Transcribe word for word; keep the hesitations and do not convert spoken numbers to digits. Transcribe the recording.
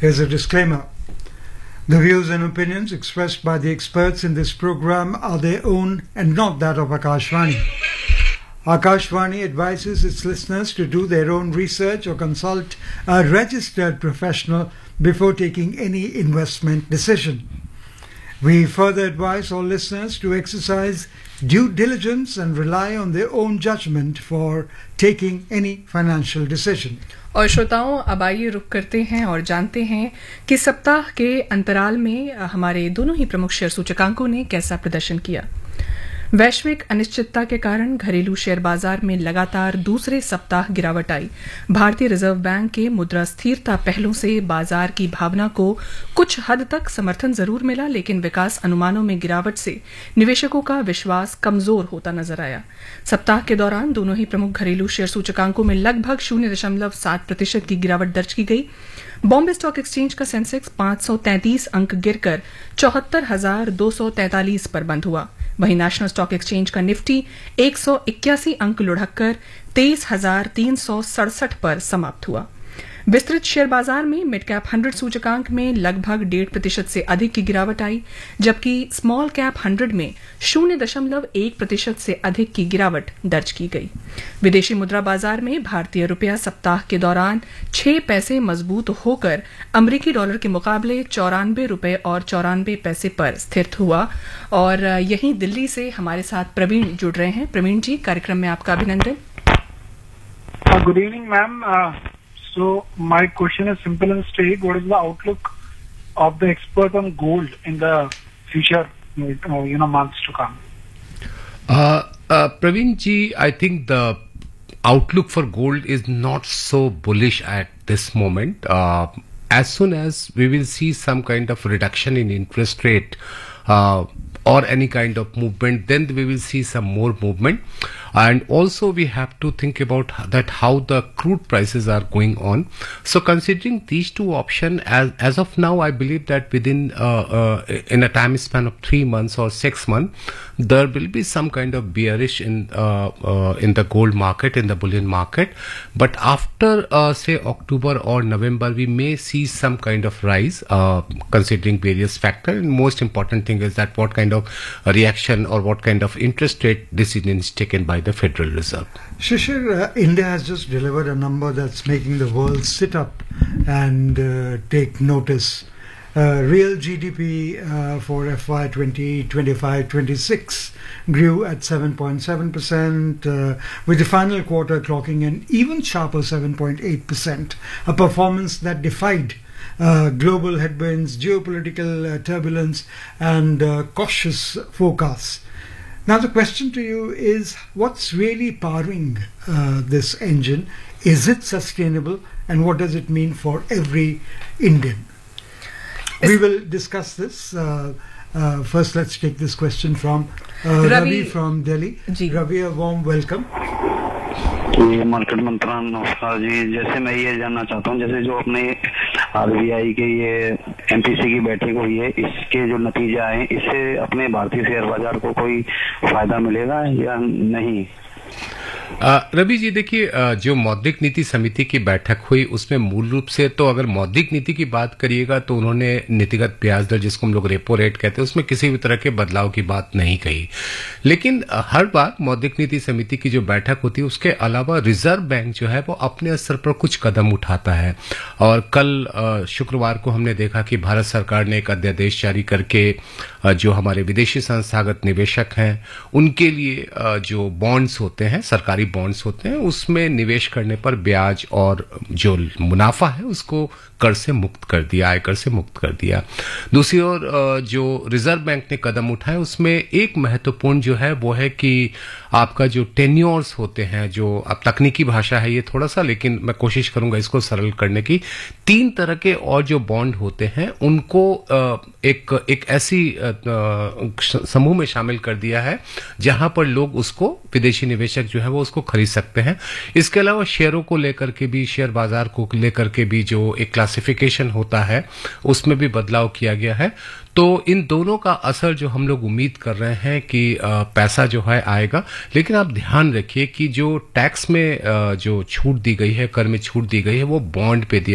Here's a disclaimer. The views and opinions expressed by the experts in this program are their own and not that of Akashvani. Akashvani advises its listeners to do their own research or consult a registered professional before taking any investment decision. We further advise all listeners to exercise due diligence and rely on their own judgment for taking any financial decision. और श्रोताओं, अब आइए रुक करते हैं और जानते हैं कि सप्ताह के अंतराल में हमारे दोनों ही प्रमुख शेयर सूचकांकों ने कैसा प्रदर्शन किया। वैश्विक अनिश्चितता के कारण घरेलू शेयर बाजार में लगातार दूसरे सप्ताह गिरावट आई। भारतीय रिजर्व बैंक के मुद्रा स्थिरता पहलों से बाजार की भावना को कुछ हद तक समर्थन जरूर मिला, लेकिन विकास अनुमानों में गिरावट से निवेशकों का विश्वास कमजोर होता नजर आया। सप्ताह के दौरान दोनों ही प्रमुख घरेलू शेयर सूचकांकों में लगभग शून्य दशमलव सात प्रतिशत की गिरावट दर्ज की गई। बॉम्बे स्टॉक एक्सचेंज का सेंसेक्स पांच सौ तैंतीस अंक गिरकर चौहत्तर हजार दो सौ तैंतालीस पर बंद हुआ। वहीं नेशनल स्टॉक एक्सचेंज का निफ्टी एक सौ इक्यासी अंक लुढ़ककर तेईस हजार तीन सौ सड़सठ पर समाप्त हुआ। विस्तृत शेयर बाजार में मिड कैप हंड्रेड सूचकांक में लगभग डेढ़ प्रतिशत से अधिक की गिरावट आई, जबकि स्मॉल कैप हंड्रेड में शून्य दशमलव एक प्रतिशत से अधिक की गिरावट दर्ज की गई। विदेशी मुद्रा बाजार में भारतीय रुपया सप्ताह के दौरान छह पैसे मजबूत होकर अमरीकी डॉलर के मुकाबले चौरानवे रुपए और चौरानवे पैसे पर स्थिर हुआ। और यहीं दिल्ली से हमारे साथ प्रवीण जुड़ रहे हैं। प्रवीण जी, कार्यक्रम में आपका अभिनंदन। Good evening ma'am. So my question is simple and straight. What is the outlook of the expert on gold in the future, uh, you know, months to come? Uh, uh, Praveen ji, I think the outlook for gold is not so bullish at this moment. Uh, as soon as we will see some kind of reduction in interest rate uh, or any kind of movement, then we will see some more movement. And also we have to think about that how the crude prices are going on. So considering these two options, as as of now, I believe that within uh, uh, in a time span of three months or six months, there will be some kind of bearish in uh, uh, in the gold market, in the bullion market. But after uh, say October or November, we may see some kind of rise, uh, considering various factors. And most important thing is that what kind of reaction or what kind of interest rate decision is taken by the Federal Reserve. Shishir, uh, India has just delivered a number that's making the world sit up and uh, take notice. Uh, real G D P uh, for F Y twenty twenty-five twenty-six grew at seven point seven percent, uh, with the final quarter clocking an even sharper seven point eight percent, a performance that defied uh, global headwinds, geopolitical uh, turbulence, and uh, cautious forecasts. Now the question to you is, what's really powering uh, this engine? Is it sustainable, and what does it mean for every Indian? We will discuss this. Uh, uh, first, let's take this question from uh, Ravi, Ravi from Delhi. Ji. Ravi, a warm welcome. ये market मंत्रा नमस्कार जी। जैसे मैं ये जानना चाहता हूँ, जैसे जो अपने आरबीआई के ये एमपीसी की बैठक हुई है, इसके जो नतीजे आए, इससे अपने भारतीय शेयर बाजार को कोई फायदा मिलेगा या नहीं? आ, रवि जी, देखिए, जो मौद्रिक नीति समिति की बैठक हुई उसमें मूल रूप से तो अगर मौद्रिक नीति की बात करिएगा तो उन्होंने नीतिगत ब्याज दर, जिसको हम लोग रेपो रेट कहते हैं, उसमें किसी भी तरह के बदलाव की बात नहीं कही। लेकिन हर बार मौद्रिक नीति समिति की जो बैठक होती है उसके अलावा रिजर्व बैंक जो है वो अपने स्तर पर कुछ कदम उठाता है। और कल शुक्रवार को हमने देखा कि भारत सरकार ने एक अध्यादेश जारी करके जो हमारे विदेशी संस्थागत निवेशक हैं उनके लिए जो बॉन्ड्स होते हैं, सरकारी बॉन्ड्स होते हैं, उसमें निवेश करने पर ब्याज और जो मुनाफा है उसको कर से मुक्त कर दिया, आयकर से मुक्त कर दिया। दूसरी ओर जो रिजर्व बैंक ने कदम उठाए उसमें एक महत्वपूर्ण जो है वो है कि आपका जो टेन्योर्स होते हैं, जो अब तकनीकी भाषा है ये थोड़ा सा, लेकिन मैं कोशिश करूंगा इसको सरल करने की, तीन तरह के और जो बॉन्ड होते हैं उनको एक एक ऐसी समूह में शामिल कर दिया है जहां पर लोग उसको, विदेशी निवेशक जो है वो उसको खरीद सकते हैं। इसके अलावा शेयरों को लेकर के भी, शेयर बाजार को लेकर के भी जो एक क्लासिफिकेशन होता है उसमें भी बदलाव किया गया है। तो इन दोनों का असर जो हम लोग उम्मीद कर रहे हैं कि पैसा जो है आएगा। लेकिन आप ध्यान रखिए कि जो टैक्स में जो छूट दी गई है, कर में छूट दी गई है, वो बॉन्ड पे दिया